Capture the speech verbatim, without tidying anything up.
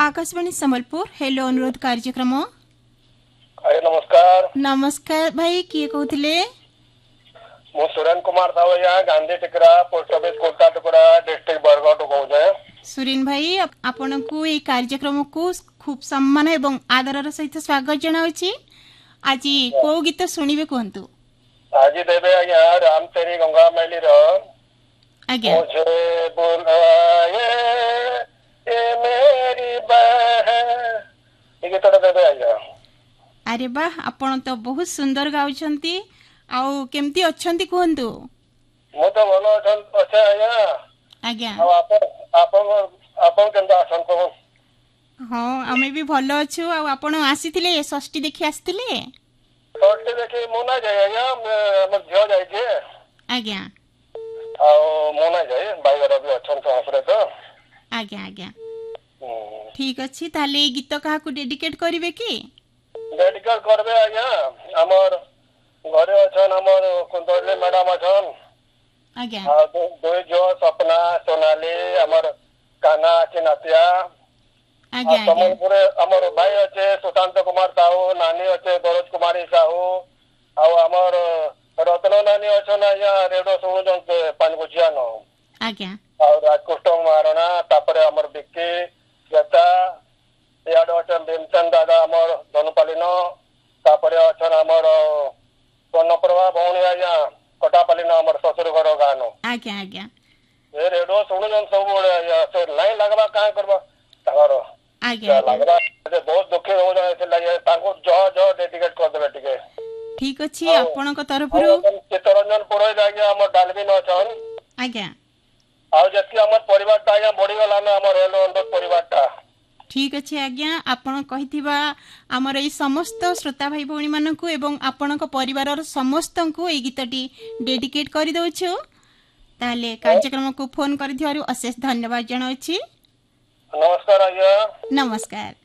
Akashvani Sambalpur hello अनुरोध कार्यक्रम। आए नमस्कार। नमस्कार भाई, किए कहते? मु सुरेन कुमार साहू यहाँ गांधी टिकरा पोस्ट ऑफिस कोटा टुकड़ा डिस्ट्रिक्ट बरगढ़ टू कहूँ। सुरेन भाई, आपण को ये कार्यक्रम को खूब सम्मान एवं आदर सहित स्वागत जनावछि। आज को गीत सुनिबे कहंतु? आज देबे यहाँ राम तेरी गंगा मैली रो आज्ञा। मुझे बुलाए ए मेरी बहन, ये गीतटा देबे आज्ञा। अरे वाह, आपण तो बहुत सुंदर गाउछंती। आउ केमती अछंती कहंतु? मु तो भलो अछन अच्छे आज्ञा। आज्ञा। आ आपण आपण आपण केनता अछन को? हाँ, आमे भी भलो अछु। आ आपण आसीथिले षष्ठी देखि आसीथिले? षष्ठी देखि मु ना जाय आज्ञा, हम झियो जाय जे। आज्ञा। आ मु ना जाय, बाईगर भी अछन सहसरे तो। आज्ञा आज्ञा। ठीक अछि, ताले ए गीत काहा को डेडिकेट करिवे की? डेडिकेट करबे आज्ञा हमर घरे अछन, हमर कुंदली मैडम अछन। आज्ञा। आ दुई जो सपना सोनाली हमर काना चिनातिया। आज्ञा आज्ञा। समलपुर हमर भाई अछे सुशांत कुमार साहू, नानी अछे गरज कुमारी साहू, आ हमर रत्न नानी अछन आज्ञा रेडो सुनु जन पानगुछिया न। आज्ञा। आ राजकुष्ट महाराणा, तापरे हमर बिक्की जता याडो अछन भीमचंद दादा हमर धनुपाली न, तापरे अछन हमर सोनप्रभा भौणी आज्ञा कटापाली न हमर ससुर घर गान। आज्ञा आज्ञा। ए रेडो सुनु जन सब बड़े आज्ञा से लाइन लगबा काहे करबा तागर आज्ञा लगबा जे बहुत दुखी हो जाय से लागे ताको जो जो डेडिकेट कर देबे टिके। ठीक अछि, आपण को तरफ रु चित्तरंजन पुरोहित आज्ञा हमर डालबी न छन। आज्ञा। आ जति हमर परिवार ता आज्ञा बढ़ी गला न हमर हेलो अंदर परिवार ता। ठीक अछि आज्ञा, आपण कहिथिबा हमर এই समस्त श्रोता भाई भौणी मानकु एवं आपणक परिवारर समस्तंकु এই गीतटी डेडिकेट करि दउछु। ताले कार्यक्रम को फोन करिथिबारु अशेष धन्यवाद जणाउछि। नमस्कार आज्ञा। नमस्कार।